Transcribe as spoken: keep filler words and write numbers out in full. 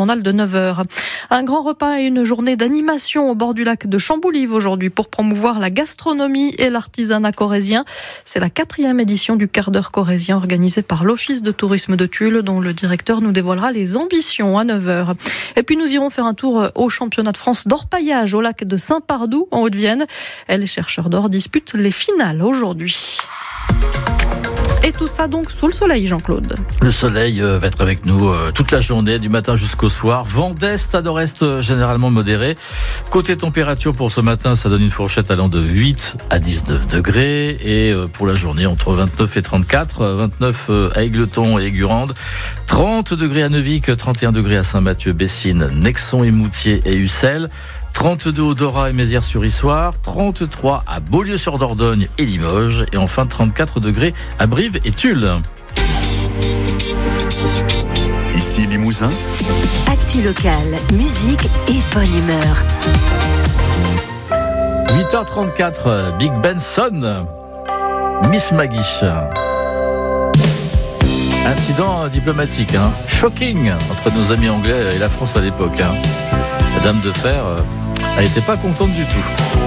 journal de neuf heures. Un grand repas et une journée d'animation au bord du lac de Chamboulive aujourd'hui pour promouvoir la gastronomie et l'artisanat corrézien. C'est la quatrième édition du quart d'heure corrézien organisée par l'Office de tourisme de Tulle, dont le directeur nous dévoilera les ambitions à neuf heures. Et puis nous irons faire un tour au championnat de France d'orpaillage au lac de Saint-Pardoux en Haute-Vienne. Et les chercheurs d'or disputent les finales aujourd'hui. Et tout ça donc sous le soleil, Jean-Claude. Le soleil euh, va être avec nous euh, toute la journée, du matin jusqu'au soir. Vent d'est à nord-est euh, généralement modéré. Côté température pour ce matin, ça donne une fourchette allant de huit à dix-neuf degrés. Et euh, pour la journée, entre vingt-neuf et trente-quatre. vingt-neuf euh, à Égletons et Aigurande. trente degrés à Neuvic, trente et un degrés à Saint-Mathieu, Bessines, Nexon et Moutier et Ussel. trente-deux au Dora et Mézières-sur-Issoire, trente-trois à Beaulieu-sur-Dordogne et Limoges, et enfin trente-quatre degrés à Brive et Tulle. Ici Limousin. Actu locale, musique et bonne humeur. huit heures trente-quatre, Big Ben sonne. Miss Maggie. Incident diplomatique, hein. Shocking entre nos amis anglais et la France à l'époque. Hein. La Dame de Fer, euh, elle n'était pas contente du tout.